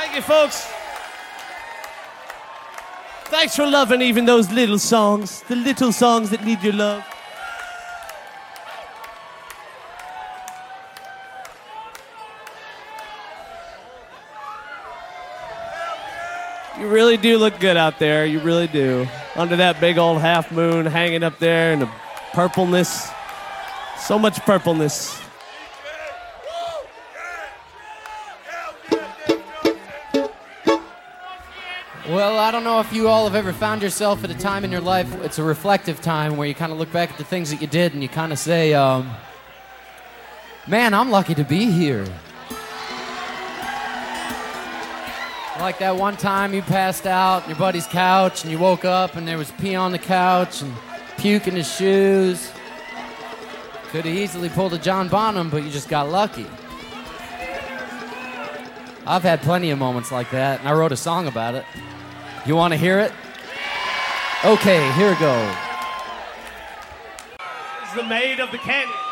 Thank you, folks. Thanks for loving even those little songs, the little songs that need your love. You really do look good out there. You really do. Under that big old half moon hanging up there in the purpleness. So much purpleness. Well, I don't know if you all have ever found yourself at a time in your life, it's a reflective time where you kind of look back at the things that you did and you kind of say, man, I'm lucky to be here. Like that one time you passed out on your buddy's couch and you woke up and there was pee on the couch and puke in his shoes. Could have easily pulled a John Bonham, but you just got lucky. I've had plenty of moments like that, and I wrote a song about it. You want to hear it? Okay, here we go. This is the Maid of the Canyon.